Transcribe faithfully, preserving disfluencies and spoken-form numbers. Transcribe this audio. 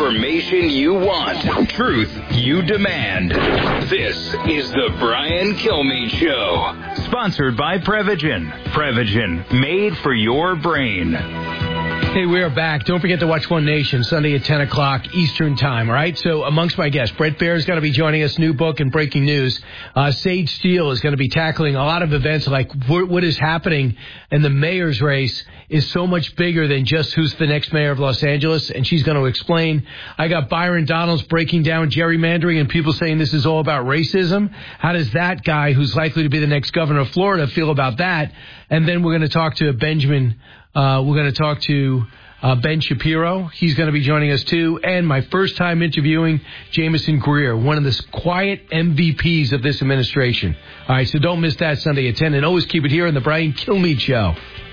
Information you want. Truth you demand. This is the Brian Kilmeade Show. Sponsored by Prevagen. Prevagen, made for your brain. Hey, we are back. Don't forget to watch One Nation Sunday at ten o'clock Eastern Time, all right? So amongst my guests, Brett Baer is going to be joining us, new book and breaking news. Uh, Sage Steele is going to be tackling a lot of events like what, what is happening in the mayor's race is so much bigger than just who's the next mayor of Los Angeles, and she's going to explain. I got Byron Donalds breaking down gerrymandering and people saying this is all about racism. How does that guy who's likely to be the next governor of Florida feel about that? And then we're going to talk to Benjamin Uh, we're going to talk to uh, Ben Shapiro. He's going to be joining us, too. And my first time interviewing Jameson Greer, one of the quiet M V Ps of this administration. All right, so don't miss that Sunday at ten. And always keep it here on the Brian Kilmeade Show.